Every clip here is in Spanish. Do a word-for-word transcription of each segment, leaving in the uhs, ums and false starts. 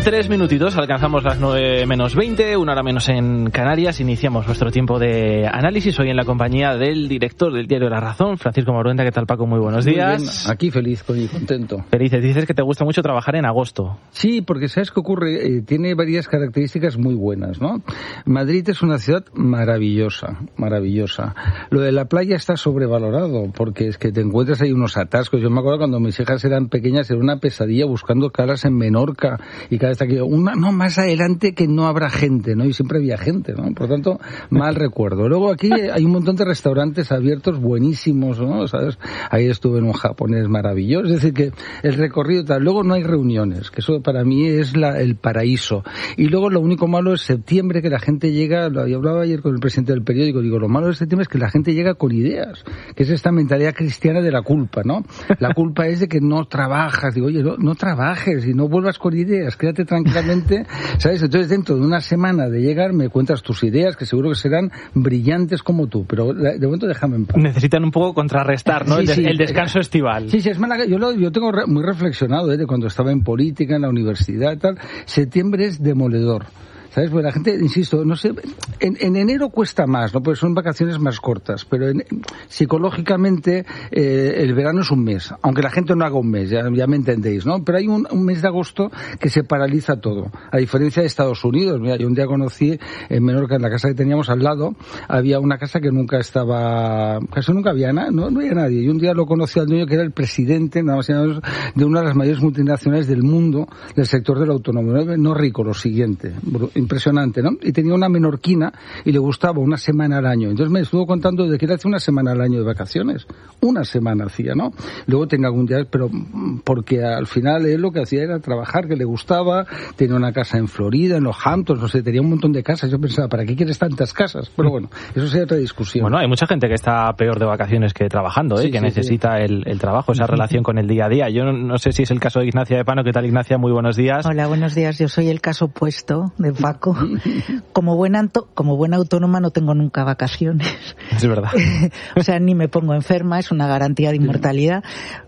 tres minutitos, alcanzamos las nueve menos veinte, una hora menos en Canarias. Iniciamos nuestro tiempo de análisis hoy en la compañía del director del diario La Razón, Francisco Maruenda. ¿Qué tal, Paco? Muy buenos días. Muy bien. Aquí feliz y contento. Felices. Dices que te gusta mucho trabajar en agosto. Sí, porque ¿sabes qué ocurre? Eh, tiene varias características muy buenas, ¿no? Madrid es una ciudad maravillosa, maravillosa. Lo de la playa está sobrevalorado, porque es que te encuentras ahí unos atascos. Yo me acuerdo cuando mis hijas eran pequeñas, era una pesadilla buscando caras en Menorca, y cada vez aquí, una, no, más adelante que no habrá gente, ¿no? Y siempre había gente, ¿no? Por lo tanto, mal recuerdo. Luego aquí hay un montón de restaurantes abiertos buenísimos, ¿no? ¿Sabes? Ahí estuve en un japonés maravilloso. Es decir, que el recorrido tal. Luego no hay reuniones, que eso para mí es la, el paraíso. Y luego lo único malo es septiembre, que la gente llega, lo hablaba ayer con el presidente del periódico, digo, lo malo de septiembre es que la gente llega con ideas, que es esta mentalidad cristiana de la culpa, ¿no? La culpa es de que no trabajas. Digo, oye, no, no trabajes y no vuelvas con ideas, quédate tranquilamente, ¿sabes? Entonces, dentro de una semana de llegar, me cuentas tus ideas, que seguro que serán brillantes como tú, pero de momento déjame en paz. Necesitan un poco contrarrestar, ¿no? Sí, el, sí, el descanso estival. Sí, sí, es mala. Yo, lo, yo tengo re, muy reflexionado, ¿eh? De cuando estaba en política, en la universidad y tal. Septiembre es demoledor. ¿Sabes? Porque la gente, insisto, no sé, en, en enero cuesta más, ¿no? Porque son vacaciones más cortas, pero en, psicológicamente eh, el verano es un mes, aunque la gente no haga un mes, ya, ya me entendéis, ¿no? Pero hay un, un mes de agosto que se paraliza todo, a diferencia de Estados Unidos. Mira, yo un día conocí en Menorca, en la casa que teníamos al lado, había una casa que nunca estaba, casi nunca había nada, no, no había nadie, y un día lo conocí al dueño, que era el presidente, nada más y nada menos, de una de las mayores multinacionales del mundo, del sector del automóvil, no rico, lo siguiente, impresionante, ¿no? Y tenía una menorquina y le gustaba una semana al año. Entonces me estuvo contando de que él hacía una semana al año de vacaciones. Una semana hacía, ¿no? Luego tenía algún día, pero porque al final él lo que hacía era trabajar, que le gustaba, tenía una casa en Florida, en los Hamptons, no sé, tenía un montón de casas. Yo pensaba, ¿para qué quieres tantas casas? Pero bueno, eso sería otra discusión. Bueno, hay mucha gente que está peor de vacaciones que trabajando, ¿eh? Sí, que sí, necesita sí. El, el trabajo, esa relación con el día a día. Yo no, no sé si es el caso de Ignacia de Pano. ¿Qué tal, Ignacia? Muy buenos días. Hola, buenos días. Yo soy el caso opuesto de Paco. Como buena, como buena autónoma no tengo nunca vacaciones. Es verdad. O sea, ni me pongo enferma, es una garantía de inmortalidad.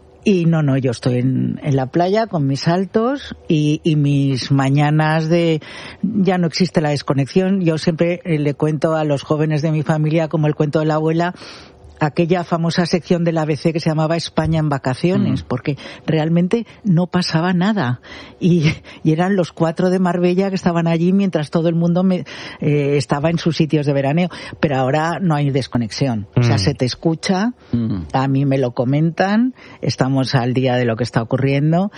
Y no, no, yo estoy en, en la playa con mis saltos y, y mis mañanas de... Ya no existe la desconexión. Yo siempre le cuento a los jóvenes de mi familia, como el cuento de la abuela, aquella famosa sección del A B C que se llamaba España en vacaciones, mm. porque realmente no pasaba nada. Y, y eran los cuatro de Marbella que estaban allí mientras todo el mundo me, eh, estaba en sus sitios de veraneo. Pero ahora no hay desconexión. Mm. O sea, se te escucha, mm. a mí me lo comentan, estamos al día de lo que está ocurriendo.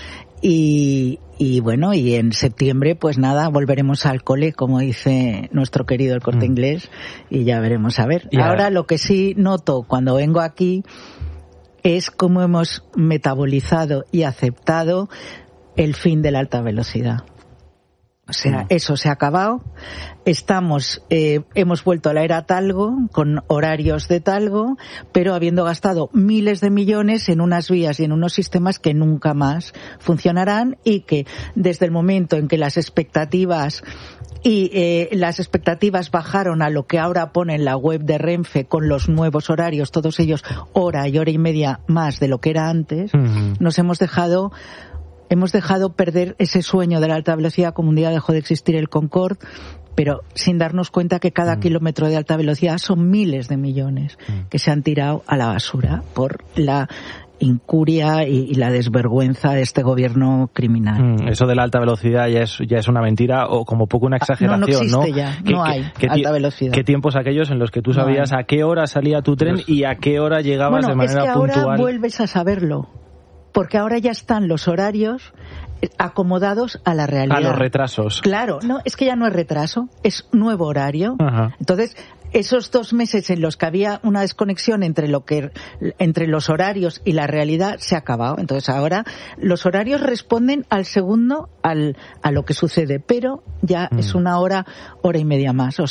Y, y bueno, y en septiembre, pues nada, volveremos al cole, como dice nuestro querido El Corte mm. Inglés, y ya veremos a ver. Yeah. Ahora lo que sí noto cuando vengo aquí es cómo hemos metabolizado y aceptado el fin de la alta velocidad. O sea, eso se ha acabado. Estamos, eh, hemos vuelto a la era Talgo, con horarios de Talgo, pero habiendo gastado miles de millones en unas vías y en unos sistemas que nunca más funcionarán y que desde el momento en que las expectativas y eh, las expectativas bajaron a lo que ahora pone en la web de Renfe con los nuevos horarios, todos ellos hora y hora y media más de lo que era antes, uh-huh. nos hemos dejado Hemos dejado perder ese sueño de la alta velocidad, como un día dejó de existir el Concorde, pero sin darnos cuenta que cada mm. kilómetro de alta velocidad son miles de millones mm. que se han tirado a la basura por la incuria y, y la desvergüenza de este gobierno criminal. Mm, eso de la alta velocidad ya es ya es una mentira o como poco una exageración, ¿no? No existe ¿no? ya, ¿Qué, no hay qué, alta velocidad. ¿Qué tiempos aquellos en los que tú sabías no a qué hora salía tu tren pues, y a qué hora llegabas bueno, de manera puntual? Bueno, es que puntual? ahora vuelves a saberlo. Porque ahora ya están los horarios acomodados a la realidad. A los retrasos. Claro, no, es que ya no es retraso, es nuevo horario. Ajá. Entonces, esos dos meses en los que había una desconexión entre lo que entre los horarios y la realidad se ha acabado. Entonces ahora los horarios responden al segundo al a lo que sucede, pero ya mm. es una hora, hora y media más. O sea,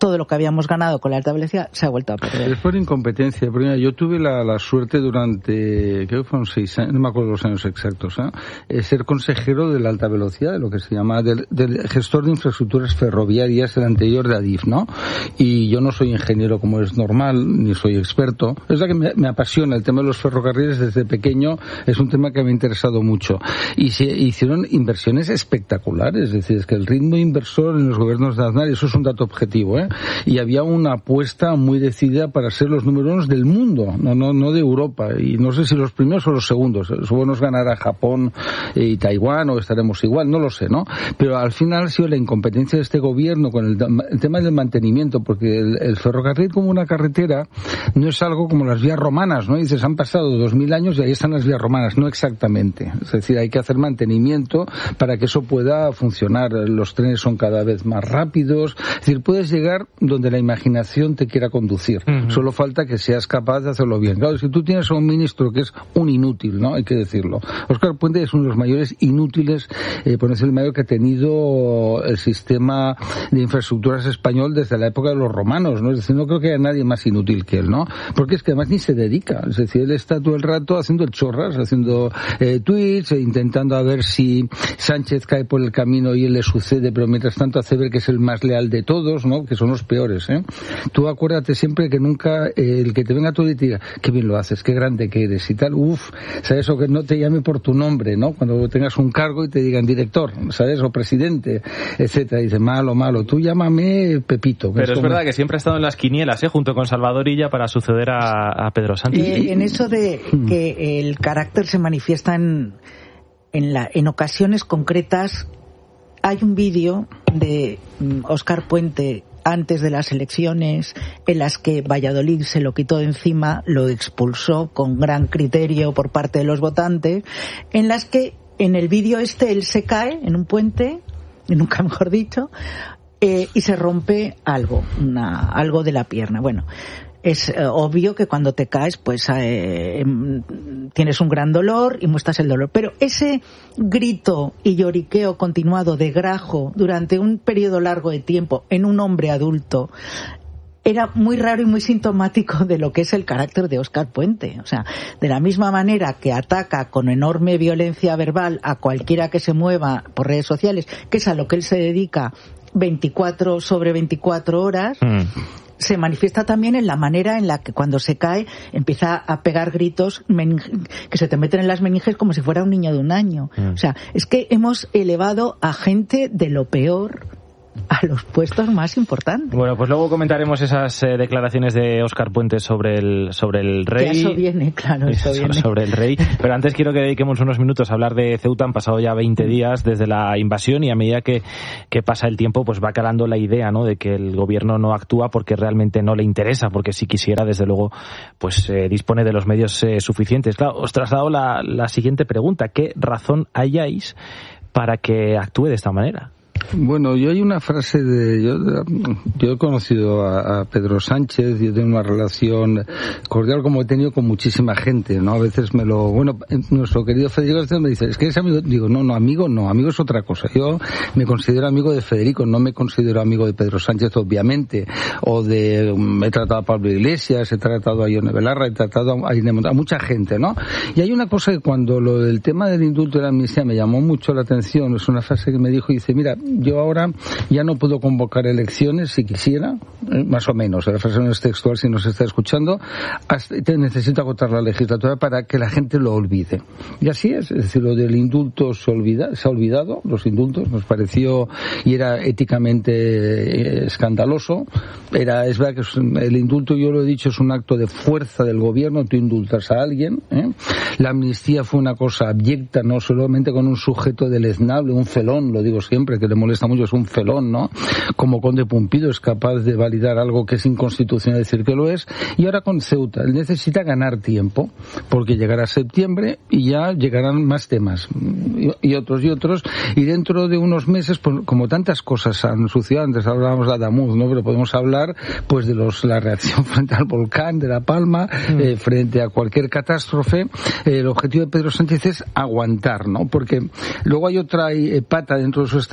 todo lo que habíamos ganado con la alta velocidad se ha vuelto a perder. Es por incompetencia. Primero, yo tuve la, la suerte durante, creo que fueron seis años, no me acuerdo los años exactos, ¿eh? ser consejero de la alta velocidad, de lo que se llama, del, del gestor de infraestructuras ferroviarias, el anterior de Adif, ¿no? Y yo no soy ingeniero como es normal, ni soy experto. Es la que me, me apasiona el tema de los ferrocarriles desde pequeño, es un tema que me ha interesado mucho. Y se hicieron inversiones espectaculares, es decir, es que el ritmo inversor en los gobiernos de Aznar, eso es un dato objetivo, ¿eh? Y había una apuesta muy decidida para ser los número uno del mundo, no, no, no de Europa, y no sé si los primeros o los segundos. Supongo nos ganará Japón y Taiwán, o estaremos igual, no lo sé, ¿no? Pero al final ha sido la incompetencia de este gobierno con el, el tema del mantenimiento, porque el, el ferrocarril como una carretera no es algo como las vías romanas, ¿no? Y dices, han pasado dos mil años y ahí están las vías romanas, no exactamente. Es decir, hay que hacer mantenimiento para que eso pueda funcionar. Los trenes son cada vez más rápidos, es decir, puedes llegar donde la imaginación te quiera conducir. Uh-huh. Solo falta que seas capaz de hacerlo bien. Claro, si tú tienes a un ministro que es un inútil, ¿no? Hay que decirlo. Óscar Puente es uno de los mayores inútiles, eh, por decir el mayor que ha tenido el sistema de infraestructuras español desde la época de los romanos, ¿no? Es decir, no creo que haya nadie más inútil que él, ¿no? Porque es que además ni se dedica. Es decir, él está todo el rato haciendo el chorras, haciendo eh, tweets, e intentando a ver si Sánchez cae por el camino y él le sucede, pero mientras tanto hace ver que es el más leal de todos, ¿no? Que son los peores, ¿eh? Tú acuérdate siempre que nunca eh, el que te venga todo y te diga, qué bien lo haces, qué grande que eres y tal, uff, ¿sabes? O que no te llame por tu nombre, ¿no? Cuando tengas un cargo y te digan director, ¿sabes? O presidente, etcétera. Y dice, malo, malo, tú llámame Pepito. Pero es, como... verdad que siempre ha estado en las quinielas, ¿eh? Junto con Salvador Illa para suceder a, a Pedro Sánchez. Eh, en eso de que el carácter se manifiesta en, en, la, en ocasiones concretas, hay un vídeo de Óscar Puente antes de las elecciones en las que Valladolid se lo quitó de encima, lo expulsó con gran criterio por parte de los votantes, en las que en el vídeo este él se cae en un puente, y nunca mejor dicho, eh, y se rompe algo, una, algo de la pierna. Bueno, es eh, obvio que cuando te caes pues eh, tienes un gran dolor y muestras el dolor, pero ese grito y lloriqueo continuado de grajo durante un periodo largo de tiempo en un hombre adulto era muy raro y muy sintomático de lo que es el carácter de Óscar Puente. O sea, de la misma manera que ataca con enorme violencia verbal a cualquiera que se mueva por redes sociales, que es a lo que él se dedica veinticuatro sobre veinticuatro horas, mm. se manifiesta también en la manera en la que cuando se cae empieza a pegar gritos que se te meten en las meninges como si fuera un niño de un año. Mm. O sea, es que hemos elevado a gente de lo peor a los puestos más importantes. Bueno, pues luego comentaremos esas eh, declaraciones de Óscar Puente sobre el sobre el rey. Que eso viene, claro, eso viene. Sobre el rey. Pero antes quiero que dediquemos unos minutos a hablar de Ceuta. Han pasado ya veinte días desde la invasión y a medida que, que pasa el tiempo, pues va calando la idea, ¿no?, de que el gobierno no actúa porque realmente no le interesa, porque si quisiera, desde luego, pues eh, dispone de los medios eh, suficientes. Claro, os traslado la, la siguiente pregunta. ¿Qué razón hayáis para que actúe de esta manera? Bueno, yo hay una frase de... Yo, yo he conocido a, a Pedro Sánchez, yo tengo una relación cordial como he tenido con muchísima gente, ¿no? A veces me lo... Bueno, nuestro querido Federico a veces me dice, ¿es que eres amigo? Digo, no, no, amigo no, amigo es otra cosa. Yo me considero amigo de Federico, no me considero amigo de Pedro Sánchez, obviamente, o de... He tratado a Pablo Iglesias, he tratado a Ione Belarra, he tratado a, a mucha gente, ¿no? Y hay una cosa que cuando lo del tema del indulto de la amnistía me llamó mucho la atención, es una frase que me dijo y dice, mira, yo ahora ya no puedo convocar elecciones si quisiera, eh, más o menos, la frase no es textual si nos está escuchando, hasta, te necesito agotar la legislatura para que la gente lo olvide. Y así es, es decir, lo del indulto se olvida, se ha olvidado, los indultos, nos pareció, y era éticamente eh, escandaloso, era, es verdad que el indulto, yo lo he dicho, es un acto de fuerza del gobierno, tú indultas a alguien, ¿eh? La amnistía fue una cosa abyecta, no solamente con un sujeto deleznable, un felón, lo digo siempre, que le molesta mucho, es un felón, ¿no? Como Conde Pumpido es capaz de validar algo que es inconstitucional, decir que lo es, y ahora con Ceuta, él necesita ganar tiempo, porque llegará septiembre y ya llegarán más temas, y, y otros y otros, y dentro de unos meses, pues, como tantas cosas han sucedido, antes hablábamos de Adamuz, ¿no? Pero podemos hablar, pues, de los la reacción frente al volcán de La Palma, mm. eh, frente a cualquier catástrofe. Eh, el objetivo de Pedro Sánchez es aguantar, ¿no? Porque luego hay otra eh, pata dentro de su estrategia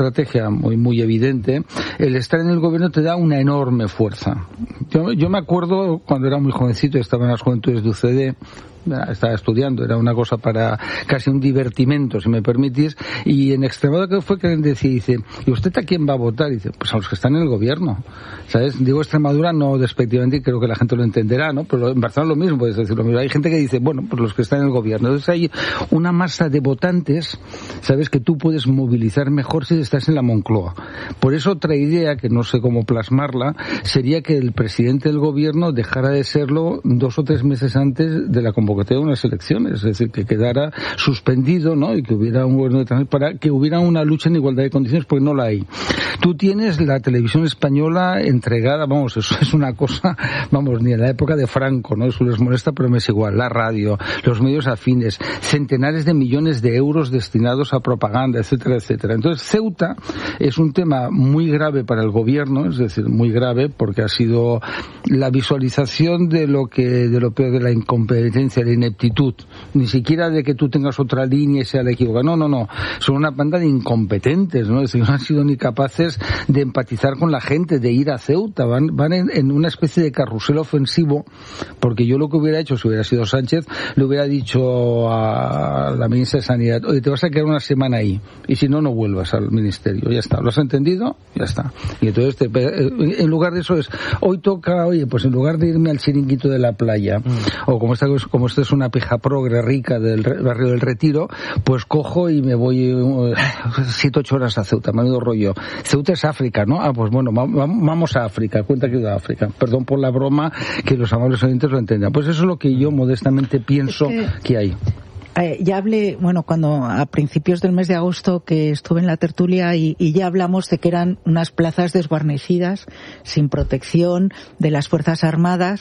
era muy muy evidente, el estar en el gobierno te da una enorme fuerza. Yo, yo me acuerdo cuando era muy jovencito, estaba en las juventudes de U C D, estaba estudiando, era una cosa para casi un divertimento, si me permitís, y en Extremadura que fue que decía, dice, ¿y usted a quién va a votar? Y dice, pues a los que están en el gobierno, ¿sabes? Digo Extremadura no despectivamente, y creo que la gente lo entenderá, ¿no? Pero en Barcelona lo mismo, puedes decir lo mismo. Hay gente que dice, bueno, pues los que están en el gobierno. Entonces hay una masa de votantes, ¿sabes? Que tú puedes movilizar mejor si estás en la Moncloa. Por eso otra idea, que no sé cómo plasmarla, sería que el presidente del gobierno dejara de serlo dos o tres meses antes de la convocatoria de unas elecciones, es decir, que quedara suspendido, ¿no? Y que hubiera un gobierno de transición para que hubiera una lucha en igualdad de condiciones, porque no la hay. Tú tienes la televisión española entregada, vamos, eso es una cosa, vamos, ni en la época de Franco, ¿no? Eso les molesta, pero me es igual. La radio, los medios afines, centenares de millones de euros destinados a propaganda, etcétera, etcétera. Entonces, Ceuta es un tema muy grave para el gobierno, es decir, muy grave, porque ha sido la visualización de lo que, de lo peor de la incompetencia, de ineptitud, ni siquiera de que tú tengas otra línea y sea la equivocada, no, no, no, son una banda de incompetentes, ¿no? Es decir, no han sido ni capaces de empatizar con la gente, de ir a Ceuta, van, van en, en una especie de carrusel ofensivo, porque yo lo que hubiera hecho, si hubiera sido Sánchez, le hubiera dicho a la ministra de Sanidad, oye, te vas a quedar una semana ahí, y si no, no vuelvas al ministerio, ya está, ¿lo has entendido? Ya está. Y entonces, te, en lugar de eso es, hoy toca, oye, pues en lugar de irme al chiringuito de la playa, mm. o como esta, como esta es una pija progre rica del barrio del Retiro, pues cojo y me voy uh, siete, ocho horas a Ceuta, menudo rollo. Ceuta es África, ¿no? Ah, pues bueno, va, va, vamos a África, cuenta que he ido a África. Perdón por la broma, que los amables oyentes lo entendan. Pues eso es lo que yo modestamente pienso es que, que hay. Eh, ya hablé, bueno, cuando a principios del mes de agosto que estuve en la tertulia y, y ya hablamos de que eran unas plazas desguarnecidas, sin protección de las Fuerzas Armadas.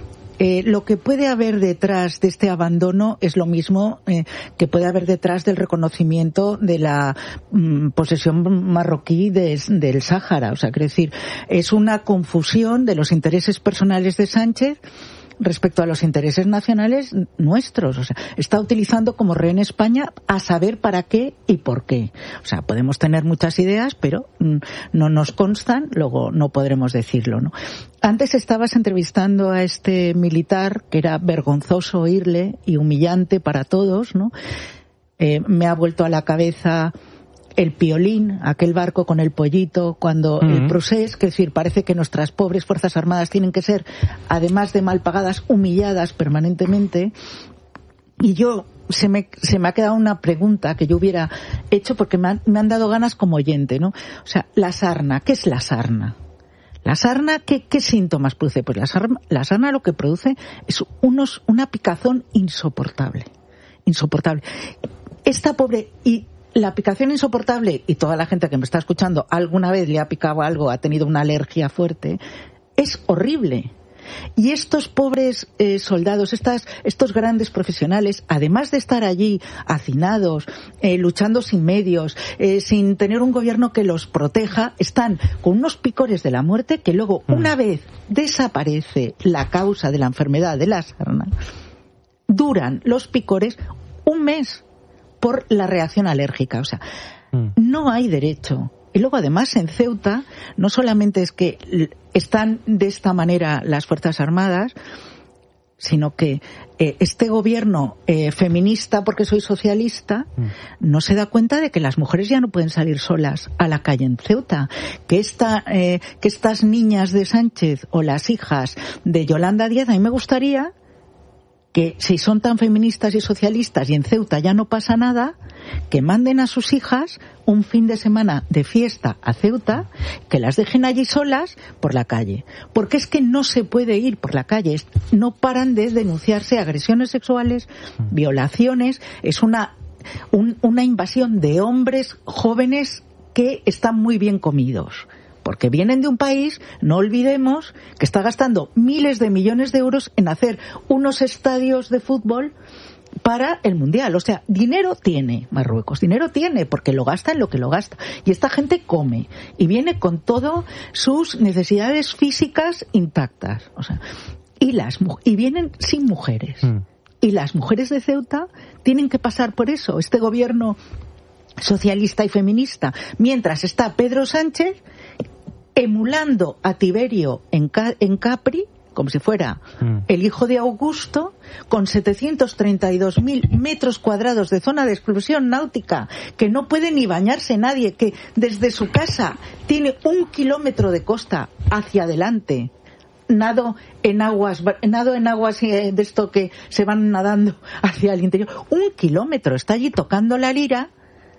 Eh, lo que puede haber detrás de este abandono es lo mismo eh, que puede haber detrás del reconocimiento de la mm, posesión marroquí de, del Sáhara. O sea, quiero decir, es una confusión de los intereses personales de Sánchez respecto a los intereses nacionales nuestros. O sea, está utilizando como rehén España a saber para qué y por qué. O sea, podemos tener muchas ideas, pero mm, no nos constan, luego no podremos decirlo, ¿no? Antes estabas entrevistando a este militar que era vergonzoso oírle y humillante para todos, ¿no? Eh, me ha vuelto a la cabeza el Piolín, aquel barco con el pollito, cuando uh-huh. el Prusés, que es decir, parece que nuestras pobres Fuerzas Armadas tienen que ser, además de mal pagadas, humilladas permanentemente. Y yo, se me, se me ha quedado una pregunta que yo hubiera hecho porque me han, me han dado ganas como oyente, ¿no? O sea, la sarna, ¿qué es la sarna? La sarna, ¿qué, qué síntomas produce? Pues la sarna, la sarna lo que produce es unos, una picazón insoportable. Insoportable. Esta pobre, y la picación insoportable, y toda la gente que me está escuchando alguna vez le ha picado algo, ha tenido una alergia fuerte, es horrible. Y estos pobres eh, soldados, estas, estos grandes profesionales, además de estar allí hacinados, eh, luchando sin medios, eh, sin tener un gobierno que los proteja, están con unos picores de la muerte que luego, mm. una vez desaparece la causa de la enfermedad de la sarna, duran los picores un mes por la reacción alérgica. O sea, mm. no hay derecho. Y luego, además, en Ceuta, no solamente es que están de esta manera las Fuerzas Armadas, sino que eh, este gobierno eh, feminista, porque soy socialista, mm. no se da cuenta de que las mujeres ya no pueden salir solas a la calle en Ceuta, que esta, eh, que estas niñas de Sánchez o las hijas de Yolanda Díaz, a mí me gustaría que si son tan feministas y socialistas y en Ceuta ya no pasa nada, que manden a sus hijas un fin de semana de fiesta a Ceuta, que las dejen allí solas por la calle. Porque es que no se puede ir por la calle, no paran de denunciarse agresiones sexuales, violaciones, es una, un, una invasión de hombres jóvenes que están muy bien comidos. Porque vienen de un país, no olvidemos, que está gastando miles de millones de euros en hacer unos estadios de fútbol para el Mundial. O sea, dinero tiene Marruecos, dinero tiene, porque lo gasta en lo que lo gasta. Y esta gente come y viene con todas sus necesidades físicas intactas. O sea, y, las, y vienen sin mujeres. Mm. Y las mujeres de Ceuta tienen que pasar por eso. Este gobierno socialista y feminista, mientras está Pedro Sánchez emulando a Tiberio en, Ca- en Capri, como si fuera mm. el hijo de Augusto, con setecientos treinta y dos mil metros cuadrados de zona de exclusión náutica, que no puede ni bañarse nadie, que desde su casa tiene un kilómetro de costa hacia adelante. Nado en aguas, nado en aguas de esto que se van nadando hacia el interior. Un kilómetro, está allí tocando la lira,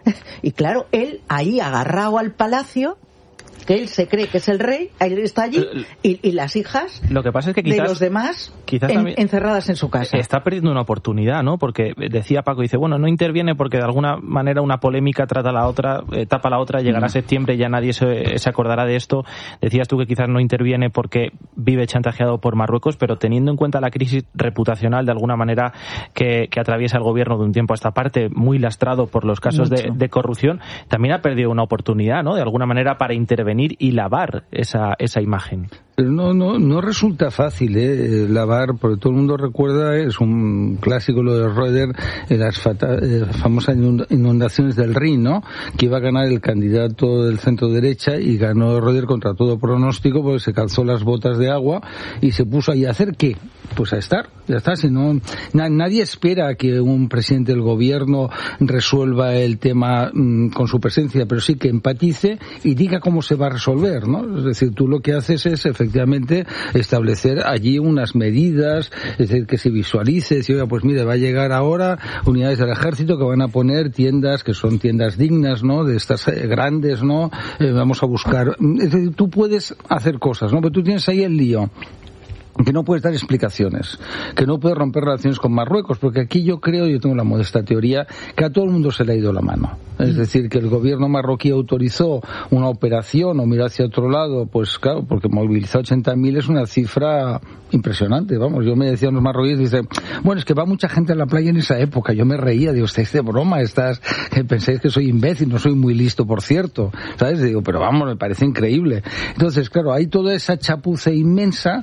y claro, él ahí agarrado al palacio, que él se cree que es el rey, él está allí, y, y las hijas Lo que pasa es que quizás, de los demás quizás en, encerradas en su casa. Está perdiendo una oportunidad, ¿no? Porque decía Paco, dice, bueno, no interviene porque de alguna manera una polémica trata la otra, eh, tapa la otra, llegará mm. septiembre y ya nadie se, se acordará de esto. Decías tú que quizás no interviene porque vive chantajeado por Marruecos, pero teniendo en cuenta la crisis reputacional de alguna manera que, que atraviesa el gobierno de un tiempo a esta parte, muy lastrado por los casos de, de corrupción, también ha perdido una oportunidad, ¿no? De alguna manera para intervenir y lavar esa, esa imagen. Pero no, no, no resulta fácil, ¿eh? Lavar, porque todo el mundo recuerda, es un clásico lo de Röder, las fata, eh, famosas inundaciones del Rin, ¿no? Que iba a ganar el candidato del centro derecha y ganó Röder contra todo pronóstico porque se calzó las botas de agua y se puso ahí a hacer ¿qué? Pues a estar, ya está. Si no, na, nadie espera que un presidente del gobierno resuelva el tema mmm, con su presencia, pero sí que empatice y diga cómo se va a resolver, ¿no? Es decir, tú lo que haces es efectivamente establecer allí unas medidas, es decir, que se visualice, decir, oiga, pues mire, va a llegar ahora unidades del ejército que van a poner tiendas que son tiendas dignas, ¿no? De estas eh, grandes, ¿no? Eh, vamos a buscar, es decir, tú puedes hacer cosas, ¿no? Pero tú tienes ahí el lío, que no puedes dar explicaciones, que no puedes romper relaciones con Marruecos, porque aquí yo creo, yo tengo la modesta teoría, que a todo el mundo se le ha ido la mano. Es decir, que el gobierno marroquí autorizó una operación o miró hacia otro lado, pues claro, porque movilizar ochenta mil es una cifra impresionante, vamos. Yo me decía a los marroquíes, dice, bueno, es que va mucha gente a la playa en esa época. Yo me reía, digo, estáis de broma, estás, que pensáis que soy imbécil, no soy muy listo, por cierto, ¿sabes? Digo, pero vamos, me parece increíble. Entonces, claro, hay toda esa chapuza inmensa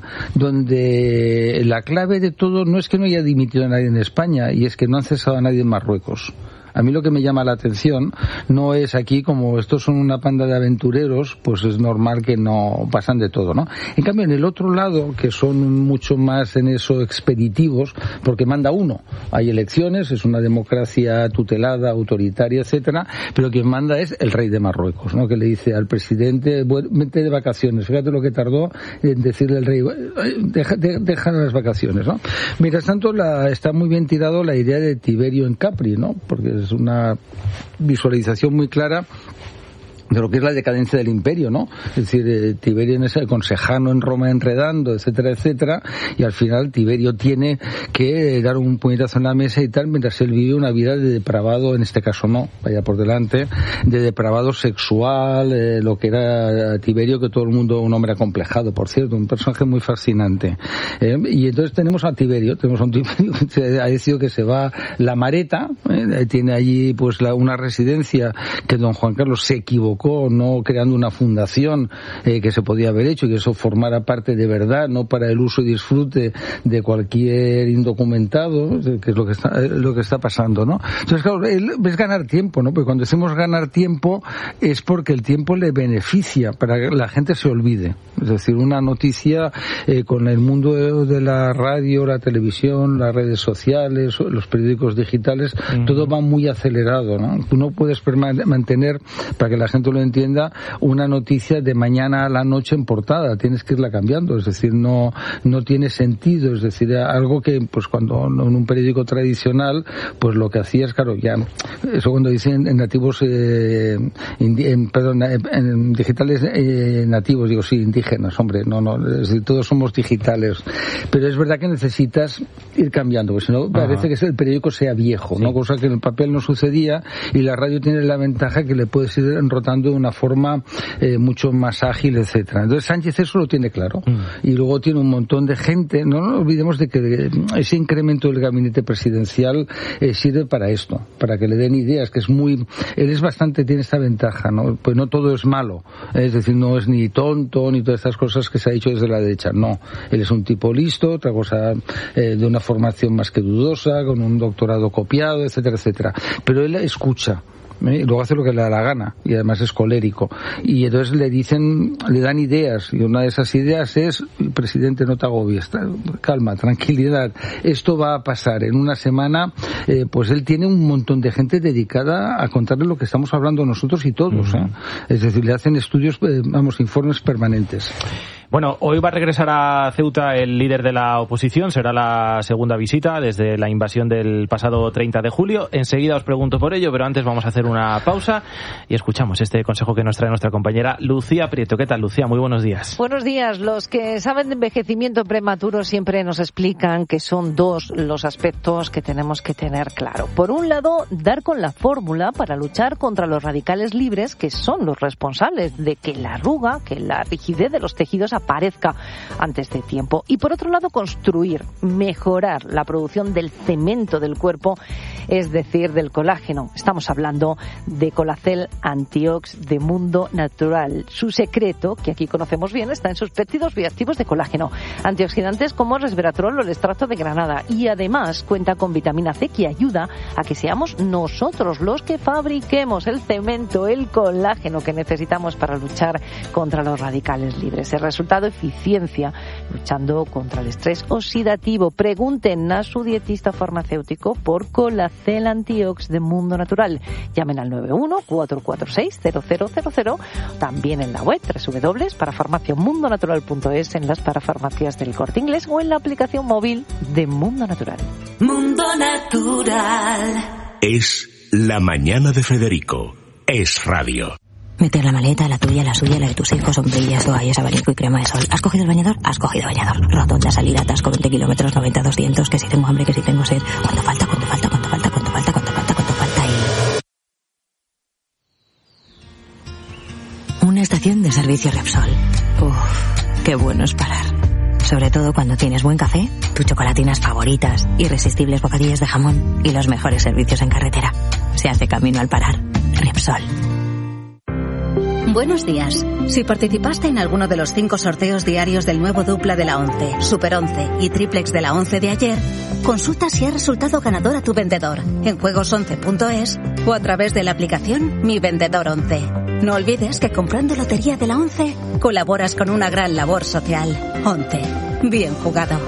donde la clave de todo no es que no haya dimitido a nadie en España, y es que no han cesado a nadie en Marruecos. A mí lo que me llama la atención no es aquí, como estos son una panda de aventureros, pues es normal que no pasan de todo, ¿no? En cambio, en el otro lado, que son mucho más en eso expeditivos, porque manda uno. Hay elecciones, es una democracia tutelada, autoritaria, etcétera, pero quien manda es el rey de Marruecos, ¿no? Que le dice al presidente, vete de vacaciones. Fíjate lo que tardó en decirle al rey, deja, deja las vacaciones, ¿no? Mientras tanto, la, está muy bien tirado la idea de Tiberio en Capri, ¿no? Porque es una visualización muy clara de lo que es la decadencia del imperio, ¿no? Es decir, eh, Tiberio en ese, con Sejano en Roma enredando, etcétera, etcétera, y al final Tiberio tiene que dar un puñetazo en la mesa y tal, mientras él vive una vida de depravado, en este caso no, vaya por delante, de depravado sexual, eh, lo que era Tiberio, que todo el mundo, un hombre acomplejado, por cierto, un personaje muy fascinante. Eh, y entonces tenemos a Tiberio, tenemos a un Tiberio que ha decidido que se va la Mareta, eh, tiene allí pues la, una residencia que don Juan Carlos se equivocó, no creando una fundación eh, que se podía haber hecho y que eso formara parte de verdad, no para el uso y disfrute de cualquier indocumentado, que es lo que está eh, lo que está pasando, ¿no? Entonces, claro, es ganar tiempo, ¿no? Porque cuando decimos ganar tiempo es porque el tiempo le beneficia para que la gente se olvide. Es decir, una noticia eh, con el mundo de, de la radio, la televisión, las redes sociales, los periódicos digitales, uh-huh. todo va muy acelerado, ¿no? Tú no puedes perma- mantener, para que la gente lo entienda, una noticia de mañana a la noche en portada, tienes que irla cambiando, es decir, no no tiene sentido, es decir, algo que pues cuando en un periódico tradicional, pues lo que hacías, claro, ya, eso cuando dicen en nativos, eh, indi, en, perdón, en, en digitales eh, nativos, digo, sí, indígenas, hombre, no, no, es decir, todos somos digitales, pero es verdad que necesitas ir cambiando, porque si no, parece que el periódico sea viejo, sí. ¿no? Cosa que en el papel no sucedía, y la radio tiene la ventaja que le puedes ir enrotando de una forma eh, mucho más ágil, etcétera. Entonces Sánchez eso lo tiene claro, mm. y luego tiene un montón de gente. No nos olvidemos de que ese incremento del gabinete presidencial eh, sirve para esto, para que le den ideas, que es muy, él es bastante, tiene esta ventaja, ¿no? Pues no todo es malo, es decir, no es ni tonto ni todas estas cosas que se ha dicho desde la derecha, no, él es un tipo listo, otra cosa eh, de una formación más que dudosa, con un doctorado copiado, etcétera, etcétera, pero él escucha. ¿eh? Y luego hace lo que le da la gana y además es colérico. Y entonces le dicen, le dan ideas y una de esas ideas es: presidente, no te agobies, calma, tranquilidad, esto va a pasar en una semana. Eh, pues él tiene un montón de gente dedicada a contarle lo que estamos hablando nosotros y todos, ¿eh? Es decir, le hacen estudios, eh, vamos, informes permanentes. Bueno, hoy va a regresar a Ceuta el líder de la oposición. Será la segunda visita desde la invasión del pasado treinta de julio. Enseguida os pregunto por ello, pero antes vamos a hacer una pausa y escuchamos este consejo que nos trae nuestra compañera Lucía Prieto. ¿Qué tal, Lucía? Muy buenos días. Buenos días. Los que saben de envejecimiento prematuro siempre nos explican que son dos los aspectos que tenemos que tener claro. Por un lado, dar con la fórmula para luchar contra los radicales libres, que son los responsables de que la arruga, que la rigidez de los tejidos aparezca antes de tiempo. Y por otro lado, construir, mejorar la producción del cemento del cuerpo, es decir, del colágeno. Estamos hablando de Colacel Antiox de Mundo Natural. Su secreto, que aquí conocemos bien, está en sus péptidos bioactivos de colágeno, antioxidantes como resveratrol o el extracto de granada, y además cuenta con vitamina C, que ayuda a que seamos nosotros los que fabriquemos el cemento, el colágeno que necesitamos para luchar contra los radicales libres. El resultado: eficiencia luchando contra el estrés oxidativo. Pregunten a su dietista farmacéutico por Colacel Antiox de Mundo Natural. Llamen al nueve uno cuatro cuatro seis cero cero cero cero, también en la web doble u doble u doble u punto para farmacia mundo natural punto es, en las parafarmacias del Corte Inglés o en la aplicación móvil de Mundo Natural. Mundo Natural. Es La Mañana de Federico. Es radio. Meter la maleta, la tuya, la suya, la de tus hijos, sombrillas, toallas, abanico y crema de sol. ¿Has cogido el bañador? Has cogido bañador. Rotonda, salida, atasco, veinte kilómetros, noventa, doscientos, que si tengo hambre, que si tengo sed. ¿Cuánto falta? ¿Cuánto falta? ¿Cuánto falta? ¿Cuánto falta? ¿Cuánto falta? ¿Cuánto falta? Y... una estación de servicio Repsol. Uff, qué bueno es parar. Sobre todo cuando tienes buen café, tus chocolatinas favoritas, irresistibles bocadillos de jamón y los mejores servicios en carretera. Se hace camino al parar. Repsol. Buenos días. Si participaste en alguno de los cinco sorteos diarios del nuevo dupla de la once, Super once y triplex de la once de ayer, consulta si ha resultado ganador a tu vendedor en juegos once punto es o a través de la aplicación Mi Vendedor once. No olvides que comprando Lotería de la once colaboras con una gran labor social. once. Bien jugado.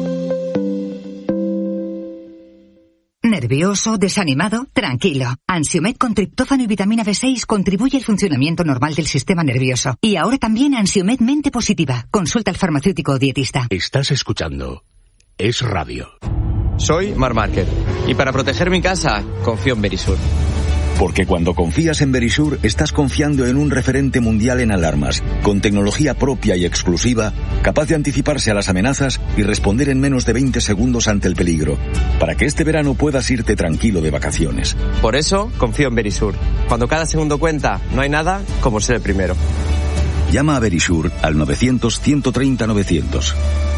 ¿Nervioso? ¿Desanimado? Tranquilo. Ansiomed con triptófano y vitamina B seis contribuye al funcionamiento normal del sistema nervioso. Y ahora también Ansiomed Mente Positiva. Consulta al farmacéutico o dietista. Estás escuchando Es Radio. Soy Mar Márquez y para proteger mi casa confío en Verisur. Porque cuando confías en Verisur, estás confiando en un referente mundial en alarmas, con tecnología propia y exclusiva, capaz de anticiparse a las amenazas y responder en menos de veinte segundos ante el peligro, para que este verano puedas irte tranquilo de vacaciones. Por eso, confío en Verisur. Cuando cada segundo cuenta, no hay nada como ser el primero. Llama a Verisur al novecientos, ciento treinta, novecientos.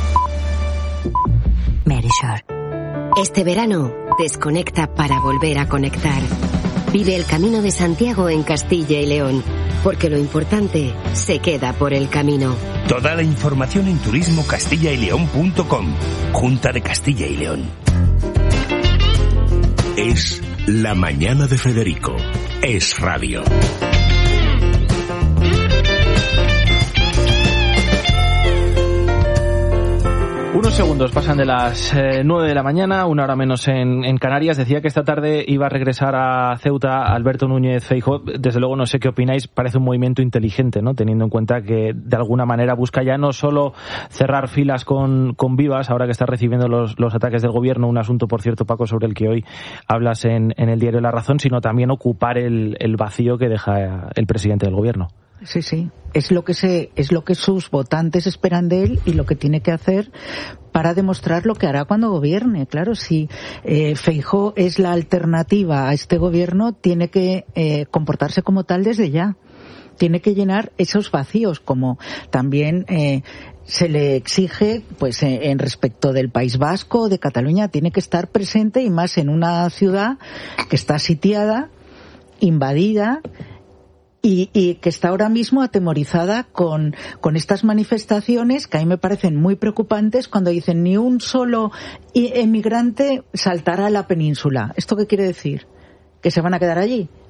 Verisur. Este verano, desconecta para volver a conectar. Vive el Camino de Santiago en Castilla y León, porque lo importante se queda por el camino. Toda la información en turismo castilla y león punto com. Junta de Castilla y León. Es La Mañana de Federico. Es radio. Unos segundos pasan de las eh, nueve de la mañana, una hora menos en, en Canarias. Decía que esta tarde iba a regresar a Ceuta Alberto Núñez Feijóo. Desde luego no sé qué opináis, parece un movimiento inteligente, ¿no? Teniendo en cuenta que de alguna manera busca ya no solo cerrar filas con, con Vivas, ahora que está recibiendo los, los ataques del gobierno, un asunto, por cierto, Paco, sobre el que hoy hablas en, en el diario La Razón, sino también ocupar el, el vacío que deja el presidente del gobierno. Sí, sí. Es lo que se, es lo que sus votantes esperan de él y lo que tiene que hacer para demostrar lo que hará cuando gobierne. Claro, si eh, Feijóo es la alternativa a este gobierno, tiene que eh, comportarse como tal desde ya. Tiene que llenar esos vacíos, como también eh, se le exige, pues eh, en respecto del País Vasco, de Cataluña, tiene que estar presente, y más en una ciudad que está sitiada, invadida, Y, y que está ahora mismo atemorizada con, con estas manifestaciones que a mí me parecen muy preocupantes, cuando dicen ni un solo emigrante saltará a la península. ¿Esto qué quiere decir? ¿Que se van a quedar allí?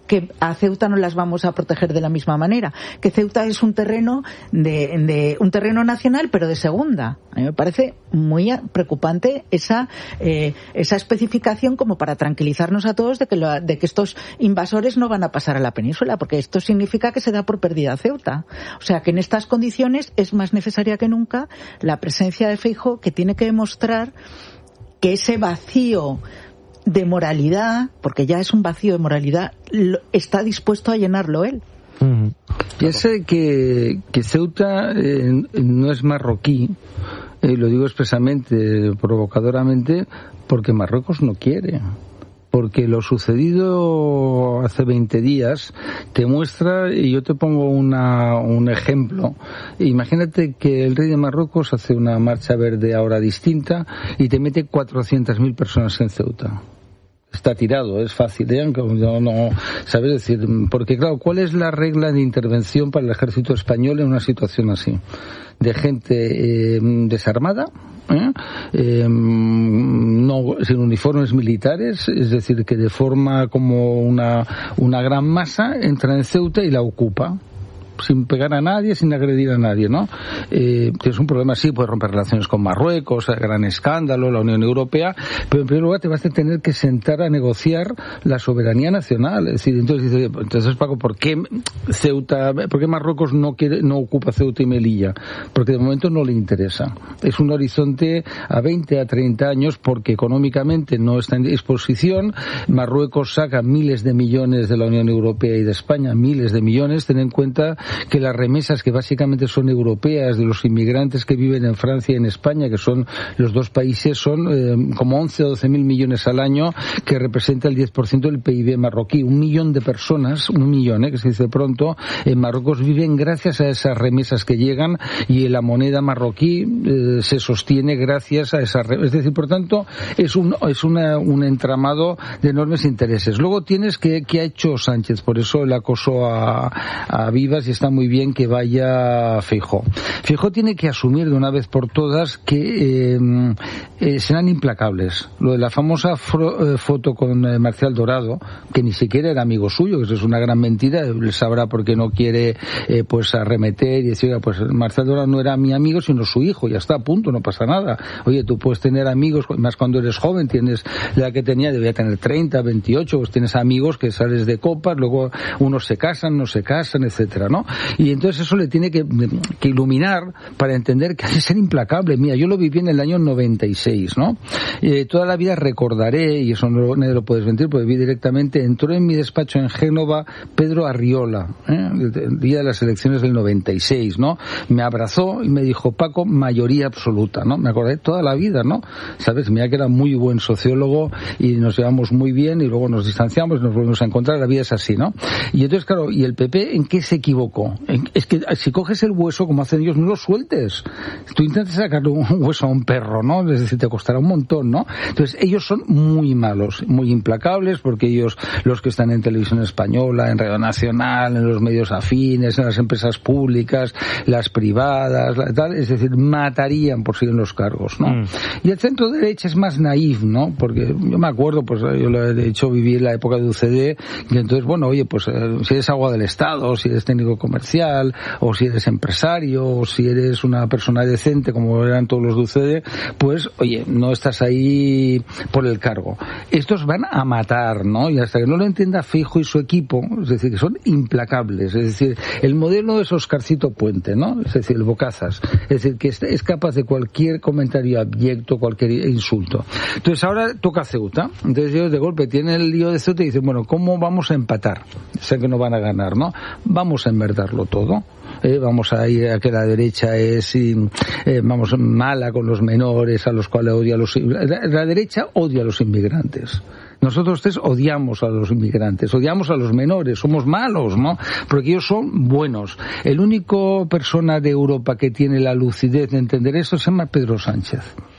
que a Ceuta no las vamos a proteger de la misma manera, que Ceuta es un terreno de, de un terreno nacional pero de segunda. A mí me parece muy preocupante esa eh, esa especificación como para tranquilizarnos a todos de que lo, de que estos invasores no van a pasar a la península, porque esto significa que se da por perdida Ceuta. O sea que en estas condiciones es más necesaria que nunca la presencia de Feijóo, que tiene que demostrar que ese vacío de moralidad, porque ya es un vacío de moralidad, lo, está dispuesto a llenarlo él. Uh-huh. Piense que, que Ceuta eh, no es marroquí, eh, lo digo expresamente, provocadoramente, porque Marruecos no quiere. Porque lo sucedido hace veinte días te muestra, y yo te pongo una, un ejemplo. Imagínate que el rey de Marruecos hace una marcha verde ahora distinta y te mete cuatrocientas mil personas en Ceuta. Está tirado, es fácil, ¿eh? No, no, ¿sabes? Decir, porque claro, ¿cuál es la regla de intervención para el ejército español en una situación así? De gente eh, desarmada, ¿eh? Eh, no sin uniformes militares, es decir, que de forma como una, una gran masa entra en Ceuta y la ocupa, sin pegar a nadie, sin agredir a nadie, ¿no? Eh, tienes un problema, sí, puedes romper relaciones con Marruecos, gran escándalo, la Unión Europea, pero en primer lugar te vas a tener que sentar a negociar la soberanía nacional. Es decir, entonces dice, entonces Paco, ¿por qué Ceuta, por qué Marruecos no quiere, no ocupa Ceuta y Melilla? Porque de momento no le interesa. Es un horizonte a veinte, a treinta años, porque económicamente no está en disposición. Marruecos saca miles de millones de la Unión Europea y de España, miles de millones. Ten en cuenta que las remesas, que básicamente son europeas, de los inmigrantes que viven en Francia y en España, que son los dos países, son eh, como once o doce mil millones al año, que representa el diez por ciento del P I B marroquí. Un millón de personas, un millón, eh, que se dice pronto, en Marruecos viven gracias a esas remesas que llegan, y la moneda marroquí eh, se sostiene gracias a esas remesas. Es decir, por tanto, es un es una, un entramado de enormes intereses. Luego tienes que, ¿qué ha hecho Sánchez? Por eso el acoso a, a Vivas, y está muy bien que vaya Feijóo. Feijóo tiene que asumir de una vez por todas que eh, eh, serán implacables. Lo de la famosa fro, eh, foto con eh, Marcial Dorado, que ni siquiera era amigo suyo, que eso es una gran mentira, él sabrá por qué no quiere eh, pues arremeter y decir, pues Marcial Dorado no era mi amigo, sino su hijo, ya está, a punto, no pasa nada. Oye, tú puedes tener amigos, más cuando eres joven, tienes la edad que tenía, debía tener treinta, veintiocho, pues tienes amigos que sales de copas, luego unos se casan, no se casan, etcétera, ¿no? Y entonces eso le tiene que, que iluminar para entender que hay que ser implacable. Mira, yo lo viví en el año noventa y seis, ¿no? Eh, toda la vida recordaré, y eso no nadie lo puedes mentir, porque vi directamente, entró en mi despacho en Génova Pedro Arriola, ¿eh? el día de las elecciones del noventa y seis, ¿no? Me abrazó y me dijo, Paco, mayoría absoluta, ¿no? Me acordé toda la vida, ¿no? ¿Sabes? Mira que era muy buen sociólogo y nos llevamos muy bien y luego nos distanciamos y nos volvemos a encontrar, la vida es así, ¿no? Y entonces, claro, ¿y el P P en qué se equivocó? Es que si coges el hueso, como hacen ellos, no lo sueltes. Tú intentas sacarle un hueso a un perro, ¿no? Es decir, te costará un montón, ¿no? Entonces, ellos son muy malos, muy implacables, porque ellos, los que están en televisión española, en Radio Nacional, en los medios afines, en las empresas públicas, las privadas, la, tal, es decir, matarían por seguir en los cargos, ¿no? Mm. Y el centro derecha es más naif, ¿no? Porque yo me acuerdo, pues yo lo he hecho vivir la época de U C D, y entonces, bueno, oye, pues eh, si eres agua del Estado, si eres técnico comercial, o si eres empresario, o si eres una persona decente, como eran todos los de U C D, pues, oye, no estás ahí por el cargo. Estos van a matar, ¿no? Y hasta que no lo entienda Feijóo y su equipo, es decir, que son implacables, es decir, el modelo es Oscarcito Puente, ¿no? Es decir, el Bocazas, es decir, que es capaz de cualquier comentario abyecto, cualquier insulto. Entonces ahora toca Ceuta, entonces ellos de golpe tienen el lío de Ceuta y dicen, bueno, ¿cómo vamos a empatar? Sé que no van a ganar, ¿no? Vamos a enverdarlo todo. Eh, vamos a ir a que la derecha es eh, vamos mala con los menores, a los cuales odia a los la, la derecha odia a los inmigrantes. Nosotros tres odiamos a los inmigrantes, odiamos a los menores, somos malos, ¿no? Porque ellos son buenos. El único persona de Europa que tiene la lucidez de entender eso se llama Pedro Sánchez.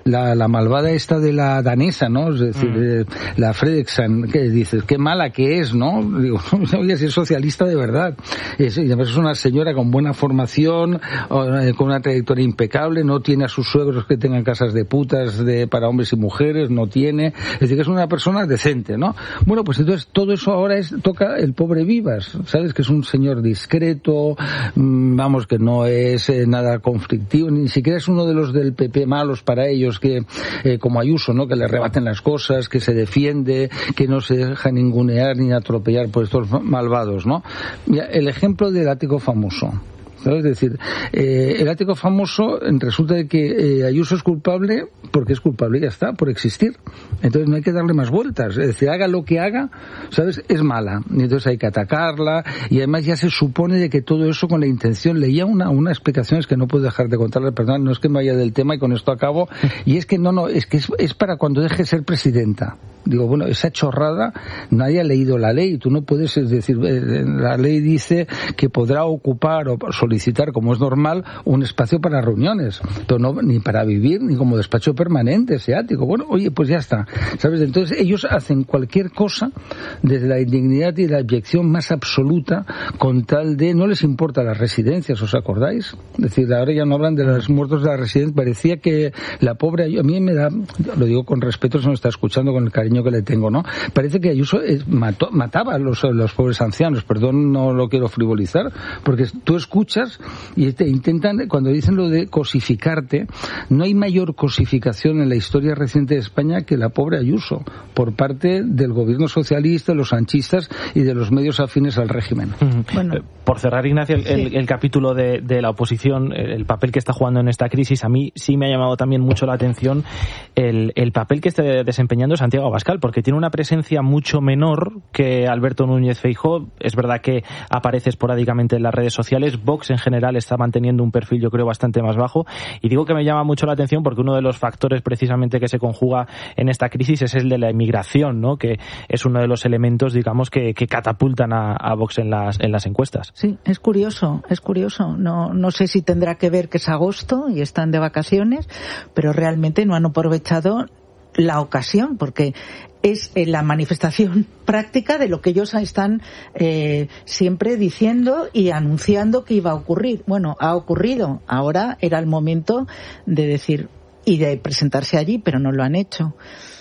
la, la malvada esta de la danesa, ¿no? Es decir, mm. eh, la Fredriksson, que dices, qué mala que es, ¿no? Digo, oye, si es socialista de verdad. Es, y además es una señora con buena formación, eh, con una trayectoria impecable, no tiene a sus suegros que tengan casas de putas de, para hombres y mujeres, no tiene. Es decir, que es una persona decente, ¿no? Bueno, pues entonces todo eso ahora es, toca el pobre Vivas, ¿sabes? Que es un señor discreto, mmm, vamos, que no es eh, nada conflictivo, ni siquiera es uno de los del P P malos para ellos, que eh, como Ayuso, ¿no? Que le rebaten las cosas, que se defiende, que no se deja ningunear ni atropellar por estos malvados, ¿no? Mira, el ejemplo del ático famoso. ¿Sabes? Es decir, eh, el ático famoso resulta de que eh, Ayuso es culpable porque es culpable y ya está, por existir. Entonces no hay que darle más vueltas. Es decir, haga lo que haga, ¿sabes? Es mala. Y entonces hay que atacarla y además ya se supone de que todo eso con la intención. Leía una, una explicación, es que no puedo dejar de contarle, perdón, no es que me vaya del tema y con esto acabo, y es que no, no, es que es, es para cuando deje de ser presidenta. Digo, bueno, esa chorrada, nadie ha leído la ley, tú no puedes, es decir, la ley dice que podrá ocupar o solicitar, como es normal, un espacio para reuniones, pero no ni para vivir, ni como despacho permanente, ese ático. Bueno, oye, pues ya está, ¿sabes? Entonces ellos hacen cualquier cosa desde la indignidad y la abyección más absoluta con tal de, no les importa las residencias, ¿os acordáis? Es decir, ahora ya no hablan de los muertos de la residencia, parecía que la pobre, a mí me da, lo digo con respeto, se me está escuchando con el cariño que le tengo, ¿no? Parece que Ayuso mató, mataba a los, a los pobres ancianos, perdón, no lo quiero frivolizar, porque tú escuchas y te intentan, cuando dicen lo de cosificarte, no hay mayor cosificación en la historia reciente de España que la pobre Ayuso, por parte del gobierno socialista, de los sanchistas y de los medios afines al régimen. Bueno. Por cerrar, Ignacio, el, sí. el, el capítulo de, de la oposición, el papel que está jugando en esta crisis, a mí sí me ha llamado también mucho la atención el, el papel que está desempeñando Santiago Abascal, porque tiene una presencia mucho menor que Alberto Núñez Feijóo. Es verdad que aparece esporádicamente en las redes sociales. Vox en general está manteniendo un perfil, yo creo, bastante más bajo. Y digo que me llama mucho la atención porque uno de los factores precisamente que se conjuga en esta crisis es el de la inmigración, ¿no? Que es uno de los elementos, digamos, que, que catapultan a, a Vox en las, en las encuestas. Sí, es curioso, es curioso. No, no sé si tendrá que ver que es agosto y están de vacaciones, pero realmente no han aprovechado la ocasión, porque es la manifestación práctica de lo que ellos están eh, siempre diciendo y anunciando que iba a ocurrir. Bueno, ha ocurrido. Ahora era el momento de decir y de presentarse allí, pero no lo han hecho.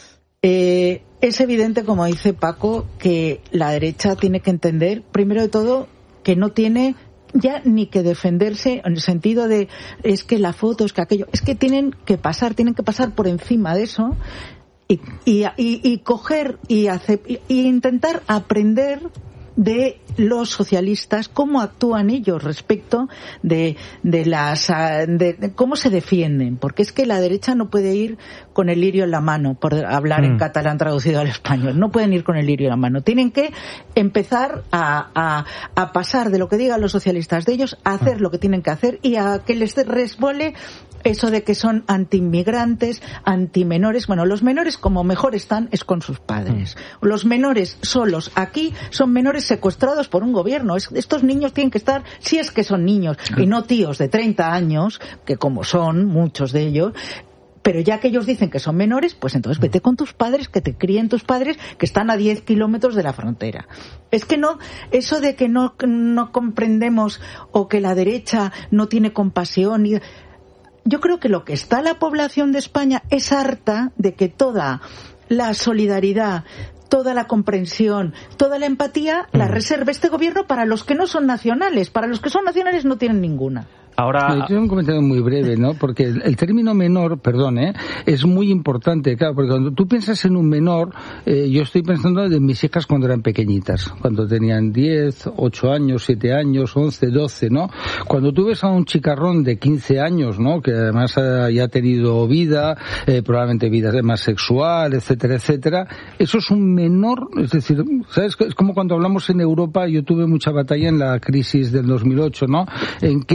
Eh, es evidente, como dice Paco, que la derecha tiene que entender, primero de todo, que no tiene ya ni que defenderse en el sentido de es que la foto, es que aquello, es que tienen que pasar, tienen que pasar por encima de eso y, y, y, y coger y, hacer, y, y intentar aprender de los socialistas, cómo actúan ellos respecto de, de las de, de cómo se defienden, porque es que la derecha no puede ir con el lirio en la mano, por hablar mm. en catalán traducido al español, no pueden ir con el lirio en la mano, tienen que empezar a, a, a pasar de lo que digan los socialistas de ellos, a hacer lo que tienen que hacer y a que les resbole eso de que son antiinmigrantes, antimenores. Bueno, los menores como mejor están es con sus padres. Mm. Los menores solos aquí son menores secuestrados por un gobierno. Es, estos niños tienen que estar, si es que son niños, y no tíos de treinta años, que como son muchos de ellos, pero ya que ellos dicen que son menores, pues entonces vete con tus padres, que te críen tus padres, que están a diez kilómetros de la frontera. Es que no, eso de que no, no comprendemos o que la derecha no tiene compasión, y yo creo que lo que está la población de España es harta de que toda la solidaridad, toda la comprensión, toda la empatía la reserva este gobierno para los que no son nacionales. Para los que son nacionales no tienen ninguna. Ahora... Yo tengo un comentario muy breve, ¿no? Porque el, el término menor, perdón, ¿eh? es muy importante, claro, porque cuando tú piensas en un menor, eh, yo estoy pensando de mis hijas cuando eran pequeñitas, cuando tenían diez, ocho años, siete años, once, doce, ¿no? Cuando tú ves a un chicarrón de quince años, ¿no? Que además ha, ya ha tenido vida, eh, probablemente vida más sexual, etcétera, etcétera, eso es un menor, es decir, ¿sabes? Es como cuando hablamos en Europa, yo tuve mucha batalla en la crisis del dos mil ocho, ¿no? En qué entendemos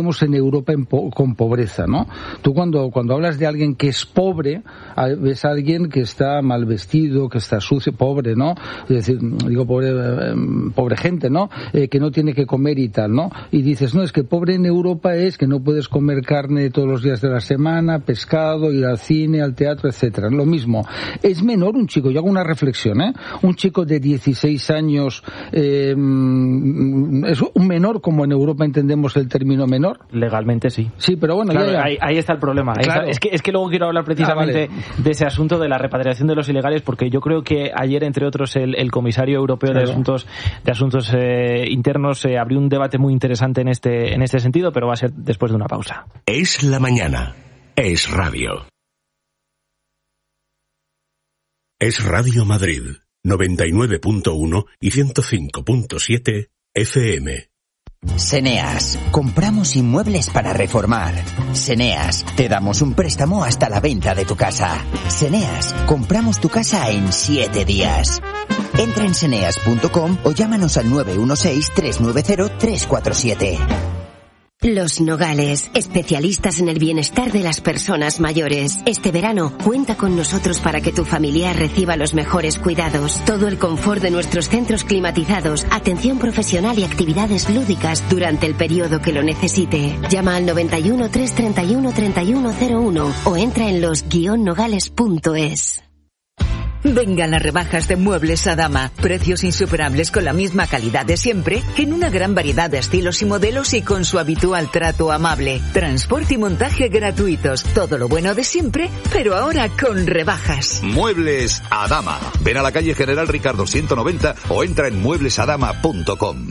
entendemos en Europa en po- con pobreza, ¿no? Tú cuando, cuando hablas de alguien que es pobre, ves a alguien que está mal vestido, que está sucio, pobre, ¿no? Es decir, digo pobre, eh, pobre gente, ¿no? Eh, que no tiene que comer y tal, ¿no? Y dices, no, es que pobre en Europa es que no puedes comer carne todos los días de la semana, pescado, ir al cine, al teatro, etcétera. Lo mismo. Es menor un chico, yo hago una reflexión, ¿eh? Un chico de dieciséis años, eh, es un menor como en Europa entendemos el término menor. Legalmente sí. Sí, pero bueno, claro, ya, ya. Ahí, ahí está el problema. Claro. Está, es, que, es que luego quiero hablar precisamente ah, vale. de ese asunto de la repatriación de los ilegales, porque yo creo que ayer, entre otros, el, el comisario europeo claro. de asuntos de asuntos eh, internos eh, abrió un debate muy interesante en este en este sentido, pero va a ser después de una pausa. Es la mañana. Es radio. Es Radio Madrid, noventa y nueve punto uno y ciento cinco punto siete F M. Seneas, compramos inmuebles para reformar. Seneas, te damos un préstamo hasta la venta de tu casa. Seneas, compramos tu casa en siete días. Entra en seneas punto com o llámanos al nueve uno seis, tres nueve cero, tres cuatro siete. Los Nogales, especialistas en el bienestar de las personas mayores. Este verano, cuenta con nosotros para que tu familiar reciba los mejores cuidados, todo el confort de nuestros centros climatizados, atención profesional y actividades lúdicas durante el periodo que lo necesite. Llama al noventa y uno, trescientos treinta y uno, treinta y uno cero uno o entra en los guion nogales punto es. Vengan las rebajas de Muebles Adama. Precios insuperables con la misma calidad de siempre, en una gran variedad de estilos y modelos y con su habitual trato amable. Transporte y montaje gratuitos. Todo lo bueno de siempre, pero ahora con rebajas. Muebles Adama. Ven a la calle General Ricardo ciento noventa o entra en muebles adama punto com.